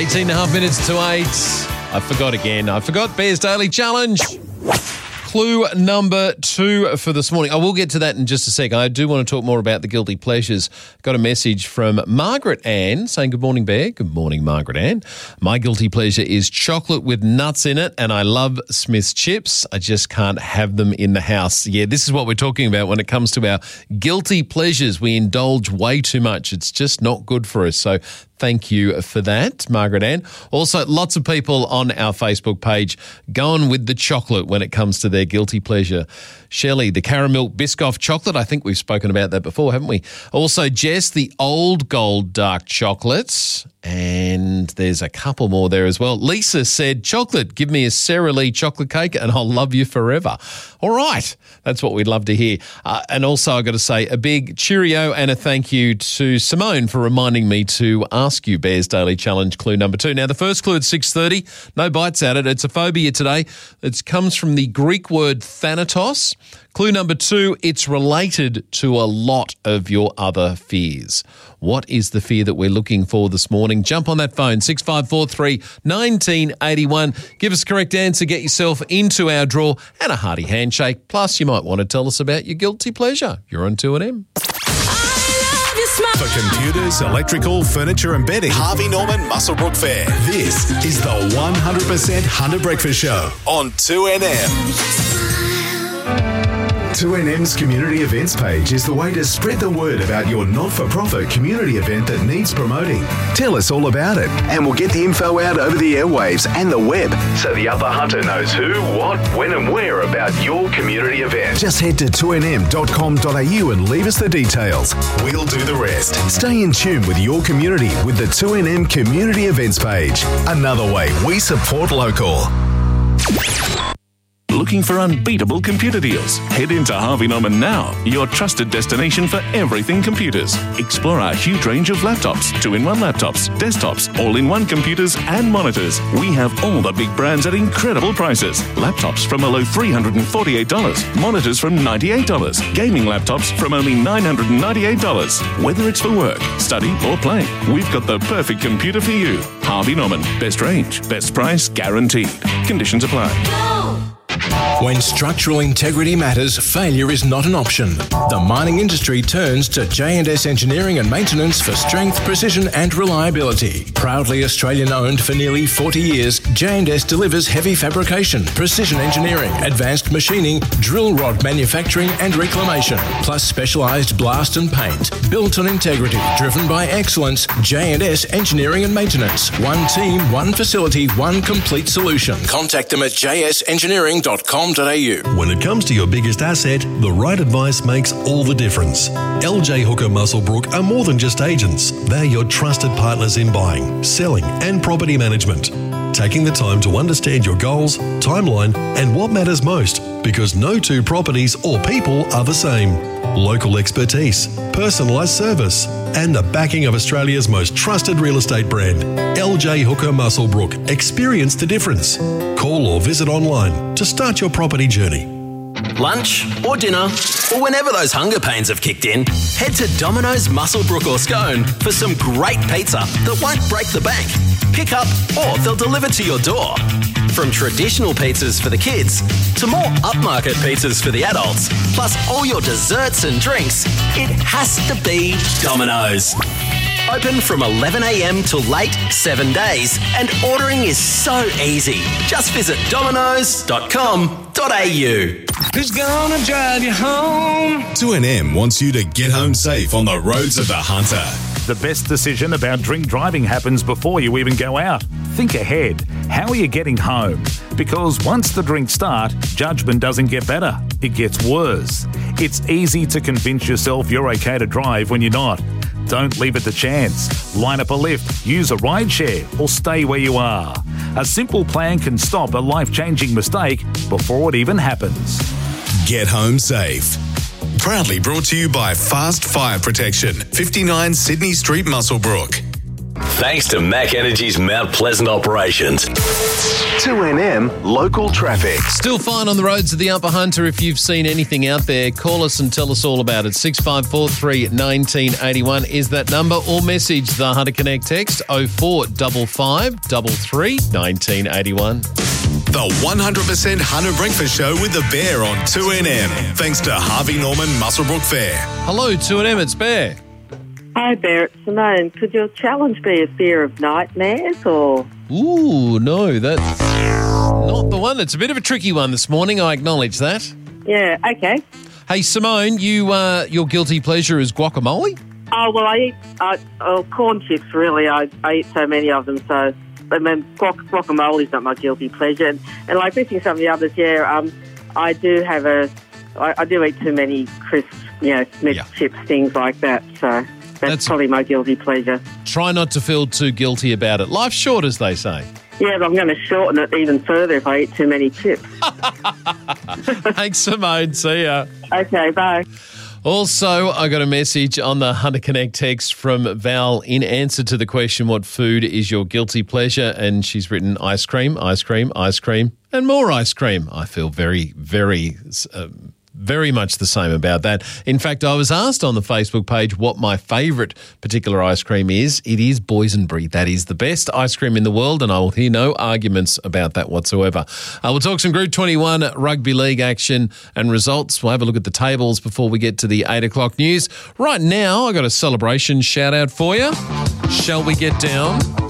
18 and a half minutes to 8. I forgot Bears Daily Challenge. Clue number 2 for this morning. I will get to that in just a second. I do want to talk more about the guilty pleasures. Got a message from Margaret Ann saying, good morning, Bear. Good morning, Margaret Ann. My guilty pleasure is chocolate with nuts in it, and I love Smith's chips. I just can't have them in the house. Yeah, this is what we're talking about when it comes to our guilty pleasures. We indulge way too much. It's just not good for us. So thank you for that, Margaret Ann. Also, lots of people on our Facebook page going with the chocolate when it comes to their guilty pleasure. Shelley, the caramel Biscoff chocolate. I think we've spoken about that before, haven't we? Also, Jess, the Old Gold dark chocolates. And there's a couple more there as well. Lisa said, chocolate, give me a Sara Lee chocolate cake and I'll love you forever. All right. That's what we'd love to hear. And also, I've got to say a big cheerio and a thank you to Simone for reminding me to ask you Bears Daily Challenge clue number 2. Now, the first clue at 6:30, no bites at it. It's a phobia today. It comes from the Greek word thanatos. Clue number 2, it's related to a lot of your other fears. What is the fear that we're looking for this morning? Jump on that phone, 6543 1981. Give us a correct answer, get yourself into our draw and a hearty handshake. Plus, you might want to tell us about your guilty pleasure. You're on 2NM. For computers, electrical, furniture and bedding, Harvey Norman Muswellbrook Fair. This is the 100% Hunter Breakfast Show on 2NM. 2NM's community events page is the way to spread the word about your not-for-profit community event that needs promoting. Tell us all about it and we'll get the info out over the airwaves and the web so the other hunter knows who, what, when and where about your community event. Just head to 2nm.com.au and leave us the details. We'll do the rest. Stay in tune with your community with the 2NM community events page. Another way we support local. Looking for unbeatable computer deals? Head into Harvey Norman now, your trusted destination for everything computers. Explore our huge range of laptops, 2-in-1 laptops, desktops, all-in-one computers and monitors. We have all the big brands at incredible prices. Laptops from a low $348, monitors from $98, gaming laptops from only $998. Whether it's for work, study or play, we've got the perfect computer for you. Harvey Norman, best range, best price, guaranteed. Conditions apply. When structural integrity matters, failure is not an option. The mining industry turns to J&S Engineering and Maintenance for strength, precision and reliability. Proudly Australian-owned for nearly 40 years, J&S delivers heavy fabrication, precision engineering, advanced machining, drill rod manufacturing and reclamation, plus specialised blast and paint. Built on integrity, driven by excellence, J&S Engineering and Maintenance. One team, one facility, one complete solution. Contact them at jsengineering.com.au. When it comes to your biggest asset, the right advice makes all the difference. LJ Hooker Muswellbrook are more than just agents. They're your trusted partners in buying, selling and property management. Taking the time to understand your goals, timeline and what matters most, because no two properties or people are the same. Local expertise, personalised service and the backing of Australia's most trusted real estate brand, LJ Hooker Muswellbrook. Experience the difference. Call or visit online to start your property journey. Lunch or dinner, or whenever those hunger pains have kicked in, head to Domino's Muswellbrook or Scone for some great pizza that won't break the bank. Pick up or they'll deliver to your door. From traditional pizzas for the kids to more upmarket pizzas for the adults, plus all your desserts and drinks, it has to be Domino's. Open from 11 a.m. till late 7 days, and ordering is so easy. Just visit dominoes.com.au. Who's gonna drive you home? 2NM wants you to get home safe on the roads of the Hunter. The best decision about drink driving happens before you even go out. Think ahead. How are you getting home? Because once the drinks start, judgment doesn't get better. It gets worse. It's easy to convince yourself you're okay to drive when you're not. Don't leave it to chance. Line up a lift, use a rideshare, or stay where you are. A simple plan can stop a life-changing mistake before it even happens. Get home safe. Proudly brought to you by Fast Fire Protection, 59 Sydney Street, Muswellbrook. Thanks to Mac Energy's Mount Pleasant operations. 2NM Local Traffic. Still fine on the roads of the Upper Hunter. If you've seen anything out there, call us and tell us all about it. 6543 1981 is that number, or message the Hunter Connect text 0455 33 1981. The 100% Hunter Breakfast Show with the Bear on 2NM. Thanks to Harvey Norman Muswellbrook Fair. Hello, 2NM, it's Bear. Hi, Bear, it's Simone. Could your challenge be a fear of nightmares or... Ooh, no, that's not the one. It's a bit of a tricky one this morning, I acknowledge that. Yeah, okay. Hey, Simone, your guilty pleasure is guacamole? Oh, well, I eat corn chips, really. I eat so many of them, so... I mean, guacamole's not my guilty pleasure. And like missing some of the others, I do eat too many crisps, Smith chips, things like that. So that's probably my guilty pleasure. Try not to feel too guilty about it. Life's short, as they say. Yeah, but I'm going to shorten it even further if I eat too many chips. Thanks, Simone. See ya. Okay, bye. Also, I got a message on the Hunter Connect text from Val in answer to the question, what food is your guilty pleasure? And she's written ice cream, ice cream, ice cream, and more ice cream. I feel very, very, very much the same about that. In fact, I was asked on the Facebook page what my favourite particular ice cream is. It is Boysenberry. That is the best ice cream in the world, and I will hear no arguments about that whatsoever. We'll talk some Group 21 Rugby League action and results. We'll have a look at the tables before we get to the 8 o'clock news. Right now, I got a celebration shout-out for you. Shall we get down